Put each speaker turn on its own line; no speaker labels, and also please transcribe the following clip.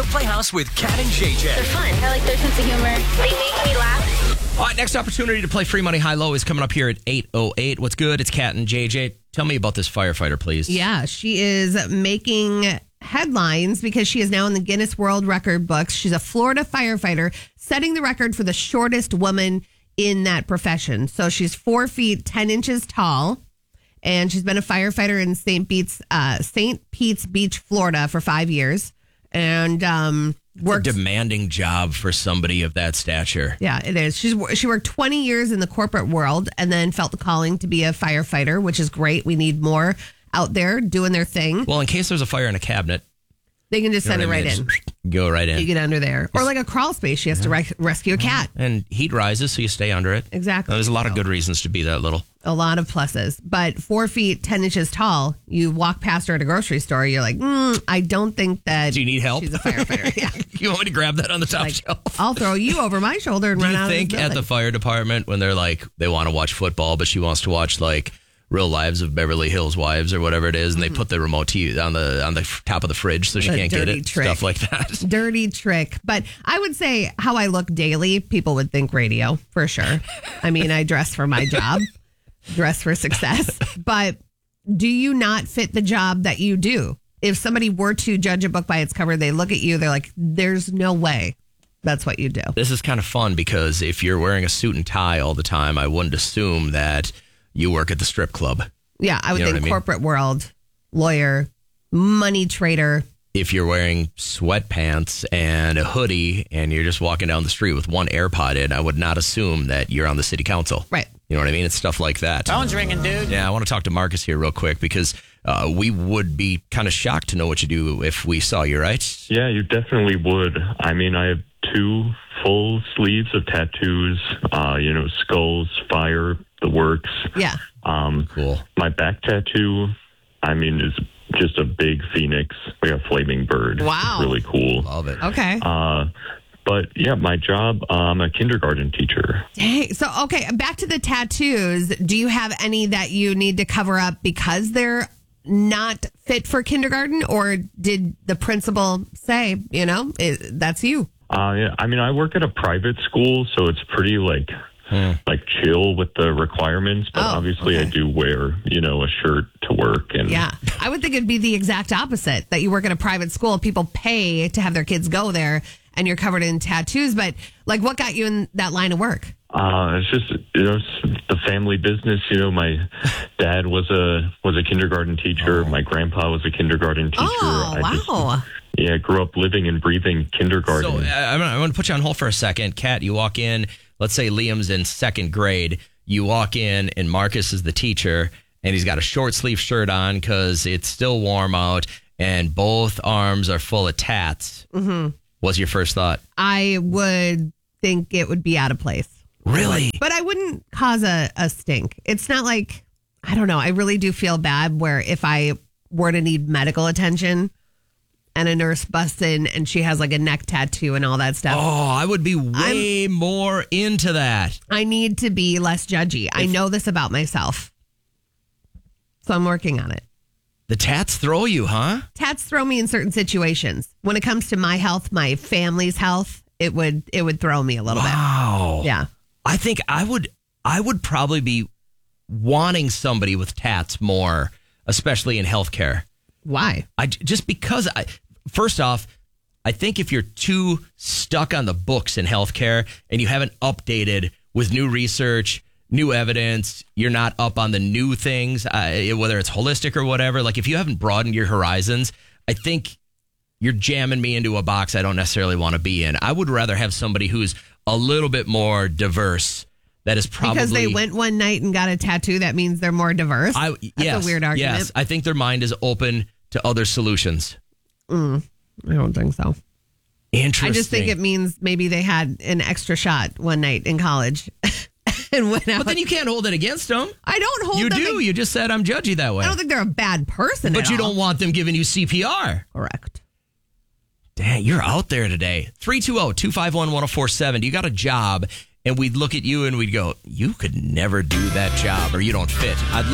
Playhouse with Kat and JJ.
They're fun. I like their sense of humor. They make me laugh.
All right, next opportunity to play free money high-low is coming up here at 8:08. What's good? It's Kat and JJ. Tell me about this firefighter, please.
Yeah, she is making headlines because she is now in the Guinness World Record books. She's a Florida firefighter, setting the record for the shortest woman in that profession. So she's 4 feet 10 inches tall, and she's been a firefighter in St. Pete's Beach, Florida, for 5 years, and worked.
A demanding job for somebody of that stature.
Yeah, it is. She worked 20 years in the corporate world and then felt the calling to be a firefighter, which is great. We need more out there doing their thing.
Well, in case there's a fire in a cabinet,
they can just send it right in.
Go right in.
You get under there. Or like a crawl space. She has to rescue a cat.
And heat rises, so you stay under it.
Exactly.
There's a lot of good reasons to be that little.
A lot of pluses. But 4 feet, 10 inches tall, you walk past her at a grocery store, you're like, I don't think that.
Do you need help?
She's a firefighter. Yeah.
You want me to grab that on the top shelf?
I'll throw you over my shoulder and run out of the building.
Do you think at the fire department when they're like, they want to watch football, but she wants to watch like Real Lives of Beverly Hills Wives or whatever it is, and they put the remote TV on the top of the fridge so she can't get it,
trick.
Stuff like that.
Dirty trick. But I would say how I look daily, people would think radio for sure. I mean, I dress for my job, dress for success. But do you not fit the job that you do? If somebody were to judge a book by its cover, they look at you, they're like, there's no way that's what you do.
This is kind of fun because if you're wearing a suit and tie all the time, I wouldn't assume that you work at the strip club.
Yeah, I would think corporate world, lawyer, money trader.
If you're wearing sweatpants and a hoodie and you're just walking down the street with one AirPod in, I would not assume that you're on the city council.
Right.
You know what I mean? It's stuff like that.
Phone's ringing, dude.
Yeah, I want to talk to Marcus here real quick because we would be kind of shocked to know what you do if we saw you, right?
Yeah, you definitely would. I mean, I have 2 full sleeves of tattoos, skulls, fire, the works.
Yeah.
Cool.
My back tattoo, is just a big phoenix, like a flaming bird.
Wow.
It's really cool.
Love it.
Okay.
But yeah, my job, I'm a kindergarten teacher.
Dang. So, okay, back to the tattoos. Do you have any that you need to cover up because they're not fit for kindergarten? Or did the principal say, that's you?
Yeah, I work at a private school, so it's pretty chill with the requirements, but obviously
okay.
I do wear, a shirt to work. And
yeah, I would think it'd be the exact opposite, that you work at a private school, people pay to have their kids go there, and you're covered in tattoos. But what got you in that line of work?
It's just, the family business. My dad was a kindergarten teacher. My grandpa was a kindergarten teacher.
Oh, wow.
I grew up living and breathing kindergarten.
So I'm going to put you on hold for a second. Kat, you walk in, let's say Liam's in 2nd grade. You walk in and Marcus is the teacher and he's got a short sleeve shirt on because it's still warm out and both arms are full of tats. Mm-hmm. What's your first thought?
I would think it would be out of place.
Really?
But I wouldn't cause a stink. It's not like, I don't know. I really do feel bad where if I were to need medical attention and a nurse busts in and she has like a neck tattoo and all that stuff.
Oh, I would be way more into that.
I need to be less judgy. I know this about myself. So I'm working on it.
The tats throw you, huh?
Tats throw me in certain situations. When it comes to my health, my family's health, it would throw me a little bit.
Wow.
Yeah.
I think I would probably be wanting somebody with tats more, especially in healthcare.
Why?
First off, I think if you're too stuck on the books in healthcare and you haven't updated with new research, new evidence, you're not up on the new things, whether it's holistic or whatever. Like if you haven't broadened your horizons, I think you're jamming me into a box I don't necessarily want to be in. I would rather have somebody who's a little bit more diverse. That is probably
because they went one night and got a tattoo. That means they're more diverse.
That's
a weird argument.
Yes, I think their mind is open to other solutions.
I don't think so.
Interesting.
I just think it means maybe they had an extra shot one night in college and went out.
But then you can't hold it against them.
I don't hold.
You
them
do. You just said I'm judgy that way.
I don't think they're a bad person.
But you don't want them giving you CPR.
Correct.
Dang, you're out there today. 320-251-1047. You got a job. And we'd look at you and we'd go, you could never do that job or you don't fit.